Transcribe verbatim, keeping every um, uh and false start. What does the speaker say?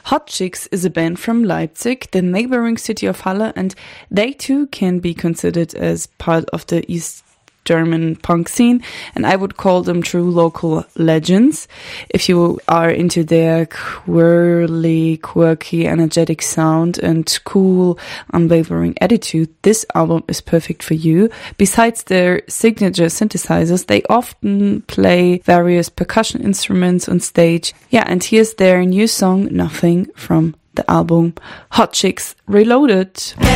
Hot Chicks is a band from Leipzig, the neighboring city of Halle, and they too can be considered as part of the East German punk scene, and I would call them true local legends. If you are into their quirly, quirky, energetic sound and cool, unwavering attitude, this album is perfect for you. Besides their signature synthesizers, they often play various percussion instruments on stage. Yeah, and here's their new song, Nothing, from the album Hot Chicks Reloaded.